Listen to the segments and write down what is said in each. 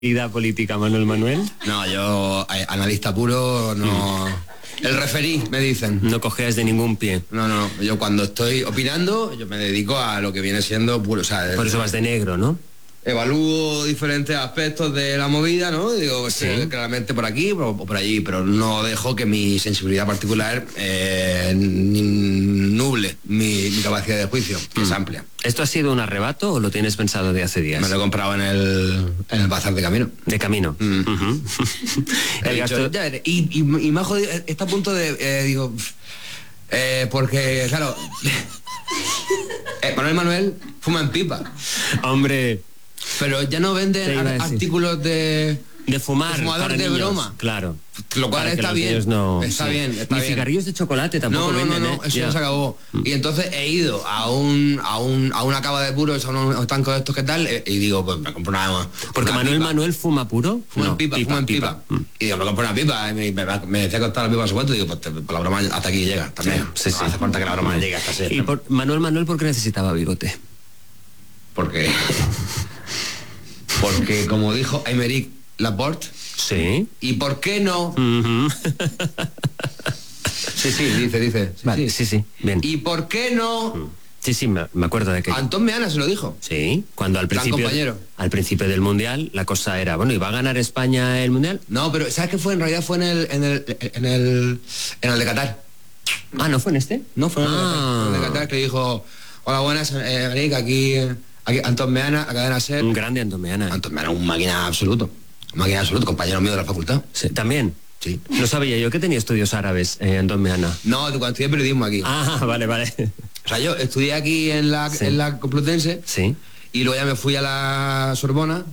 vida política, Manuel Manuel? No, yo, analista puro, no. El referí, me dicen. No cojeas de ningún pie. No, yo cuando estoy opinando, yo me dedico a lo que viene siendo puro, o sea, por eso vas de negro, ¿no? Evalúo diferentes aspectos de la movida, ¿no? Digo, sí, claramente por aquí o por allí, pero no dejo que mi sensibilidad particular nuble mi capacidad de juicio, que es amplia. ¿Esto ha sido un arrebato o lo tienes pensado de hace días? Me lo he comprado en el bazar de camino. De camino. El gasto... y me ha jodido, está a punto de, digo, porque, claro, Manuel fuma en pipa. Hombre... Pero ya no venden artículos de fumar, fumador de niños, broma. Claro. Lo cual está bien. No, está bien. Ni cigarrillos de chocolate tampoco venden, No, eso ya se acabó. Y entonces he ido a una cava de puros, a un estanco de estos que tal, y digo, pues me compro una. Porque Manuel fuma puro. Fuma en pipa. Y digo, me compro una pipa. Y me decía que costaba la pipa a su cuento, y digo, pues la broma hasta aquí llega también. Sí. No hace falta que la broma llegue hasta ese. Y Manuel, ¿por qué necesitaba bigote? Porque como dijo Aymeric Laporte, sí. ¿Y por qué no? Sí, dice. Vale, sí, bien. ¿Y por qué no? Sí, me acuerdo de que... Antón Meana se lo dijo. Sí, cuando al principio del Mundial la cosa era, bueno, ¿y va a ganar España el Mundial? No, pero ¿sabes qué fue? En realidad fue en el de Qatar. Ah, ¿no fue en este? No, fue en el de Qatar, que dijo, hola, buenas, Aymeric, aquí Antón Meana, a Cadena SER. Un grande Antón Meana. Antón Meana, un máquina absoluto, compañero mío de la facultad. Sí, ¿también? Sí. No sabía yo que tenía estudios árabes, Antón Meana. No, cuando estudié periodismo aquí. Ah, vale. O sea, yo estudié aquí en la Complutense. Sí. Y luego ya me fui a la Sorbona.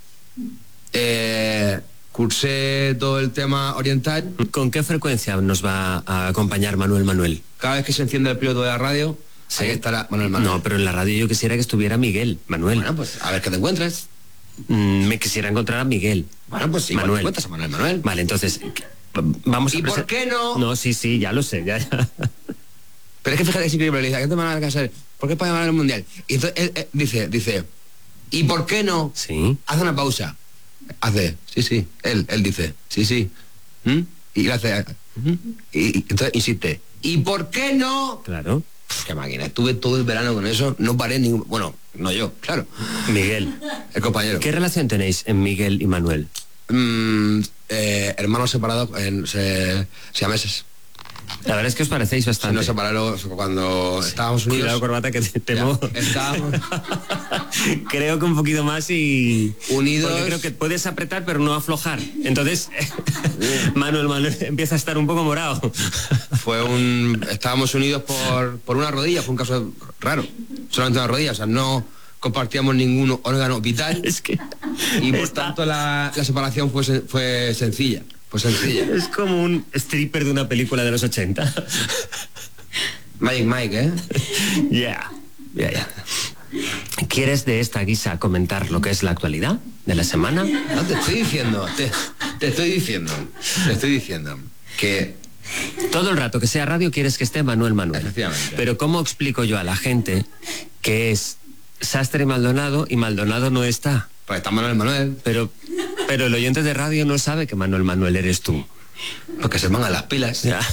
Cursé todo el tema oriental. ¿Con qué frecuencia nos va a acompañar Manuel? Cada vez que se enciende el piloto de la radio, sí. Ahí estará Manuel. No, pero en la radio yo quisiera que estuviera Manuel. Bueno, pues a ver qué te encuentres. Me quisiera encontrar a Miguel. Bueno, pues sí, Manuel. Te encuentras a Manuel. Vale, entonces, vamos a... ¿Y por qué no? No, sí, ya lo sé, ya. Pero es que fíjate, es increíble, le dice, ¿qué te van a alcanzar? ¿Por qué España va a ganar el Mundial? Y entonces él dice, ¿y por qué no? Sí. Hace una pausa. Sí. Él dice, sí. Y le hace, y entonces insiste, ¿y por qué no? Claro. Qué máquina, estuve todo el verano con eso, no paré ningún... Bueno, no yo, claro. Miguel. El compañero. ¿Qué relación tenéis en Miguel y Manuel? Hermanos separados, siameses. La verdad es que os parecéis bastante. Nos separaron cuando estábamos unidos. Cuidado, corbata, que te temo. Estábamos... Creo que un poquito más y... Unidos... Porque creo que puedes apretar pero no aflojar. Entonces, Manuel empieza a estar un poco morado. Estábamos unidos por una rodilla, fue un caso raro. Solamente una rodilla, o sea, no compartíamos ningún órgano vital. Es que... Y por tanto la separación fue sencilla. Pues sencilla. Es como un stripper de una película de los 80. Magic Mike, ¿eh? Ya. ¿Quieres de esta guisa comentar lo que es la actualidad de la semana? No, te estoy diciendo que... Todo el rato que sea radio quieres que esté Manuel. Efectivamente. Pero ¿cómo explico yo a la gente que es Sastre Maldonado y Maldonado no está? Pues está Manuel. Pero el oyente de radio no sabe que Manuel eres tú. Porque se pongan las pilas. Ya.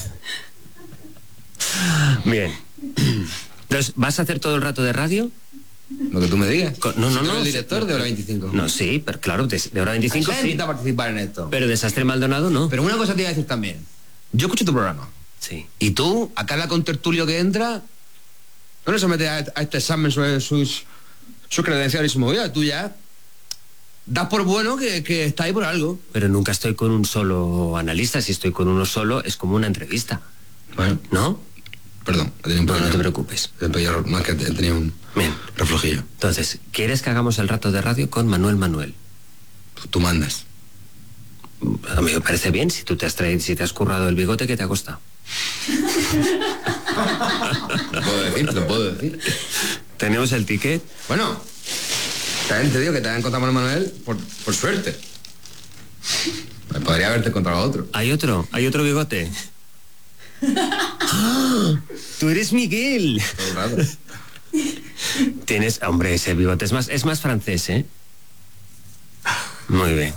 Bien. Entonces, ¿vas a hacer todo el rato de radio? Lo que tú me digas. No. El director de Hora 25. No, sí, pero claro, de Hora 25 sí. Necesita participar en esto. Pero de Sastre Maldonado no. Pero una cosa te iba a decir también. Yo escucho tu programa. Sí. Y tú, a cada contertulio que entra, no le sometes a este examen sobre sus credenciales y su movida. Tú ya das por bueno que está ahí por algo. Pero nunca estoy con un solo analista. Si estoy con uno solo, es como una entrevista. Bueno. ¿No? Perdón. No te preocupes. No, es que tenía un reflujillo. Entonces, ¿quieres que hagamos el rato de radio con Manuel? Tú mandas. A mí me parece bien si te has currado el bigote que te ha costado. Lo puedo decir. ¿Tenemos el ticket? Bueno, también te digo que te han encontrado a Manuel por suerte. Podría haberte encontrado a otro. ¿Hay otro bigote? ¡Ah! ¡Tú eres Miguel! Todo raro. Tienes, hombre, ese bigote es más francés, ¿eh? Muy bien.